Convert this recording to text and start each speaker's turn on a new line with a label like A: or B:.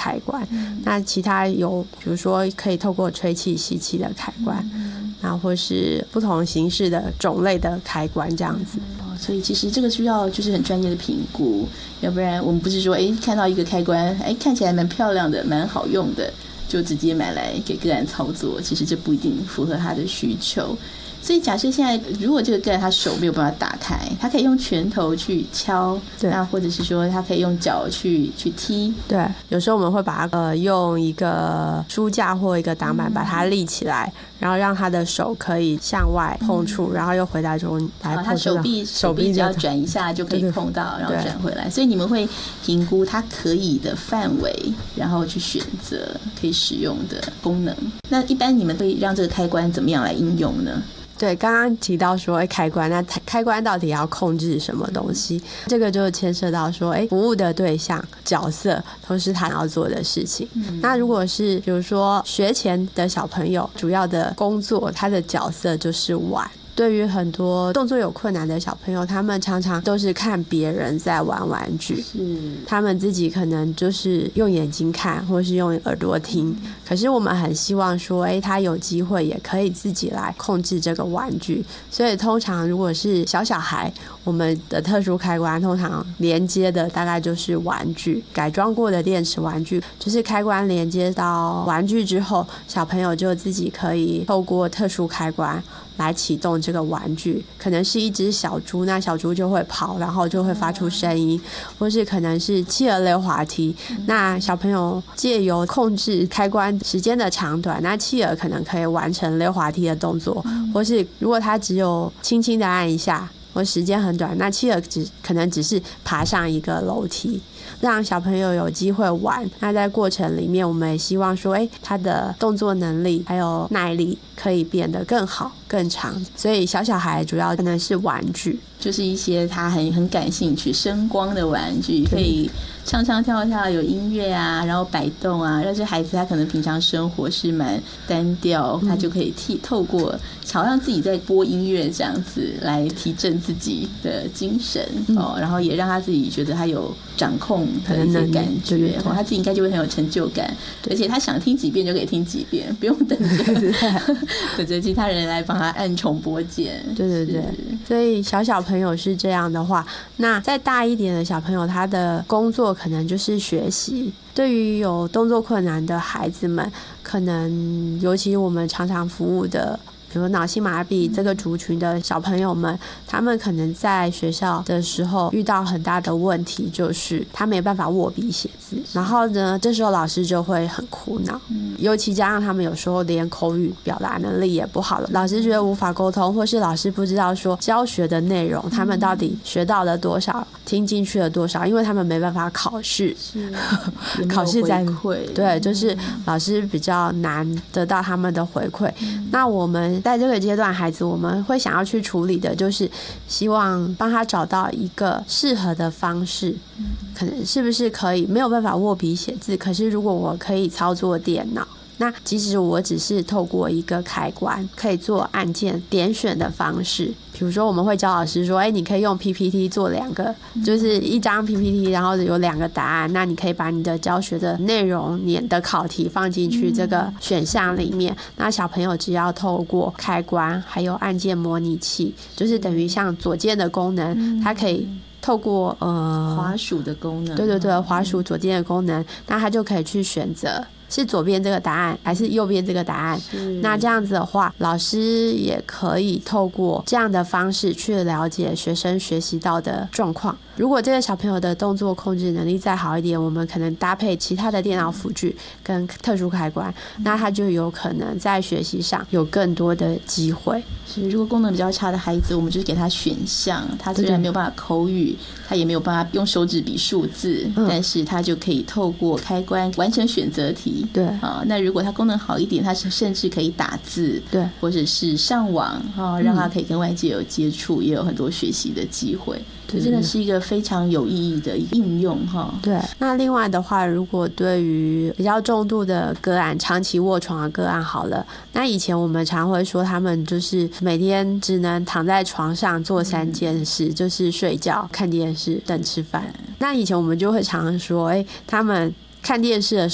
A: 开关，那其他有比如说可以透过吹气吸气的开关，那或是不同形式的种类的开关这样子。
B: 所以其实这个需要就是很专业的评估，要不然我们不是说看到一个开关看起来蛮漂亮的蛮好用的就直接买来给个案操作，其实这不一定符合他的需求。所以假设现在如果这个个案他手没有办法打开，他可以用拳头去敲，那或者是说他可以用脚去踢。
A: 对，有时候我们会把它用一个书架或一个挡板把它立起来，然后让他的手可以向外碰触，然后又回来中来碰触。
B: 他手臂只要转一下就可以碰到，然后转回来。所以你们会评估他可以的范围，然后去选择可以使用的功能。那一般你们会让这个开关怎么样来应用呢？
A: 对，刚刚提到说开关，那开关到底要控制什么东西，这个就牵涉到说服务的对象角色都是他要做的事情。那如果是比如说学前的小朋友，主要的工作他的角色就是玩。对于很多动作有困难的小朋友，他们常常都是看别人在玩玩具，他们自己可能就是用眼睛看或是用耳朵听，可是我们很希望说他有机会也可以自己来控制这个玩具。所以通常如果是小孩，我们的特殊开关通常连接的大概就是玩具，改装过的电池玩具，就是开关连接到玩具之后，小朋友就自己可以透过特殊开关来启动这个玩具，可能是一只小猪，那小猪就会跑，然后就会发出声音，或是可能是企鹅溜滑梯，那小朋友借由控制开关时间的长短，那企鹅可能可以完成溜滑梯的动作，或是如果它只有轻轻的按一下或时间很短，那企鹅可能只是爬上一个楼梯，让小朋友有机会玩。那在过程里面我们也希望说他的动作能力还有耐力可以变得更好更长，所以小孩主要可能是玩具，
B: 就是一些他很感兴趣声光的玩具，可以唱唱跳跳有音乐啊，然后摆动啊，让这孩子他可能平常生活是蛮单调，他就可以透过好像自己在播音乐这样子来提振自己的精神然后也让他自己觉得他有掌控的一些感觉，他自己应该就会很有成就感，而且他想听几遍就可以听几遍，不用等着其他人来帮他按重播键。
A: 对，所以小朋友是这样的话，那再大一点的小朋友，他的工作可能就是学习。对于有动作困难的孩子们，可能尤其我们常常服务的比如脑性麻痹这个族群的小朋友们，他们可能在学校的时候遇到很大的问题，就是他没办法握笔写字，然后呢这时候老师就会很苦恼，尤其加上他们有时候连口语表达能力也不好了，老师觉得无法沟通，或是老师不知道说教学的内容他们到底学到了多少，听进去了多少，因为他们没办法考试，考试在对，就是老师比较难得到他们的回馈。那我们在这个阶段孩子，我们会想要去处理的就是希望帮他找到一个适合的方式，可能是不是可以没有办法握笔写字，可是如果我可以操作电脑，那即使我只是透过一个开关可以做按键点选的方式，比如说我们会教老师说你可以用 PPT 做2个，就是一张 PPT 然后有2个答案，那你可以把你的教学的内容你的考题放进去这个选项里面，那小朋友只要透过开关还有按键模拟器，就是等于像左键的功能，它可以透过
B: 滑鼠的功能，
A: 对，滑鼠左键的功能，那它就可以去选择是左边这个答案还是右边这个答案，那这样子的话老师也可以透过这样的方式去了解学生学习到的状况。如果这个小朋友的动作控制能力再好一点，我们可能搭配其他的电脑辅具跟特殊开关，那他就有可能在学习上有更多的机会。
B: 是，如果功能比较差的孩子，我们就是给他选项，他虽然没有办法口语，他也没有办法用手指比数字，但是他就可以透过开关完成选择题。
A: 对
B: 那如果他功能好一点，他甚至可以打字，
A: 对，
B: 或者是上网让他可以跟外界有接触，也有很多学习的机会。这真的是一个非常有意义的应用
A: 对，那另外的话，如果对于比较重度的个案，长期卧床的个案好了，那以前我们常会说他们就是每天只能躺在床上做3件事，就是睡觉、看电视、等吃饭。那以前我们就会常说他们看电视的时候